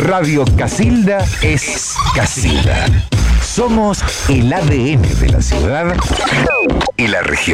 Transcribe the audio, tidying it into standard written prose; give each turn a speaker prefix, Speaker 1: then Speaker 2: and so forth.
Speaker 1: Radio Casilda es Casilda. Somos el ADN de la ciudad y la región.